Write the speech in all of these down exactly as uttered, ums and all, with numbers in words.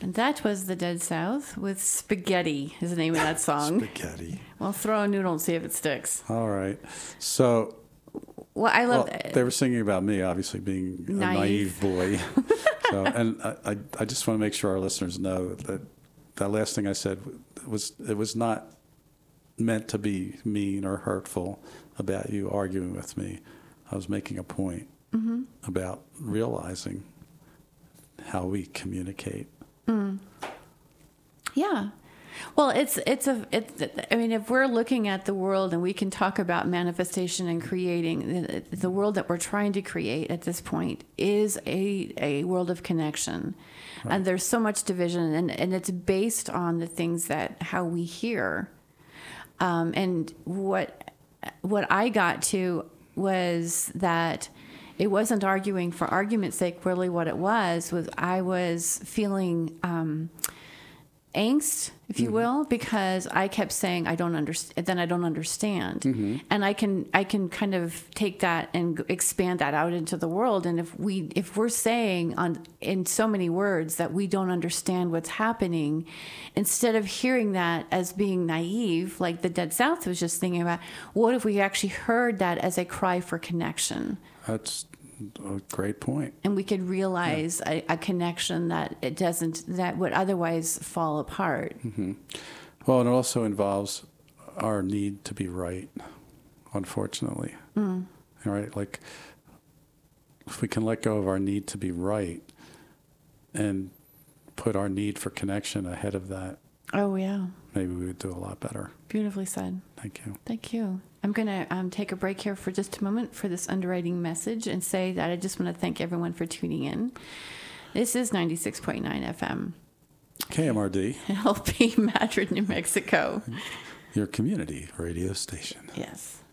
And that was the Dead South with Spaghetti is the name of that song. Spaghetti. Well, throw a noodle and see if it sticks. All right. So, well, I love well, that. They were singing about me, obviously, being a naive boy. so, and I, I, I just want to make sure our listeners know that that last thing I said was, it was not meant to be mean or hurtful about you arguing with me. I was making a point mm-hmm. about realizing how we communicate. Mm. Yeah. Well, it's it's a it's. I mean, if we're looking at the world and we can talk about manifestation and creating the, the world that we're trying to create at this point is a a world of connection, right. And there's so much division, and, and it's based on the things that how we hear, um, and what what I got to was that. It wasn't arguing for argument's sake. Really, what it was was I was feeling um, angst, if you mm-hmm. will, because I kept saying I don't understand. Then I don't understand, mm-hmm. and I can I can kind of take that and expand that out into the world. And if we if we're saying on in so many words that we don't understand what's happening, instead of hearing that as being naive, like the Dead South was just thinking about, what if we actually heard that as a cry for connection? That's a great point. And we could realize yeah. a, a connection that it doesn't, that would otherwise fall apart. Mm-hmm. Well, and it also involves our need to be right, unfortunately. Mm. All right? Like, if we can let go of our need to be right and put our need for connection ahead of that. Oh, yeah. Maybe we would do a lot better. Beautifully said. Thank you. Thank you. I'm going to um, take a break here for just a moment for this underwriting message and say that I just want to thank everyone for tuning in. This is ninety-six point nine F M. K M R D. L P Madrid, New Mexico. Your community radio station. Yes.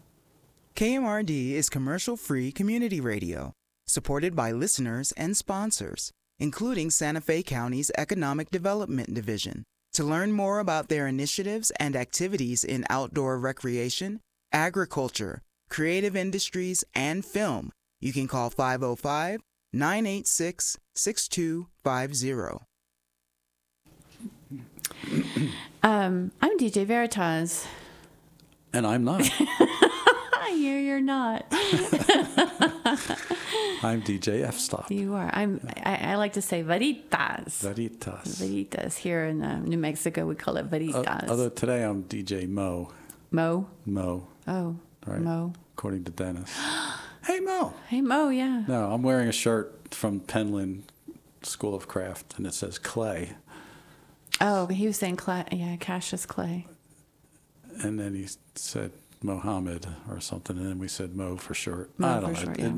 K M R D is commercial-free community radio, supported by listeners and sponsors, including Santa Fe County's Economic Development Division. To learn more about their initiatives and activities in outdoor recreation, agriculture, creative industries, and film, you can call five oh five, nine eight six, six two five zero. um, I'm D J Veritas. And I'm not. you, you're not. I'm D J F-Stop. You are. I'm. I, I like to say Veritas. Veritas. Veritas. Here in uh, New Mexico, we call it Veritas. Uh, although today I'm D J Mo. Mo? Mo. Oh, right. Mo. According to Dennis. Hey, Mo. Hey, Mo, yeah. No, I'm wearing a shirt from Penland School of Craft, and it says Clay. Oh, he was saying Clay. Yeah, Cassius Clay. And then he said Mohammed or something, and then we said Mo for short. Mo I don't for know. Short, It, yeah.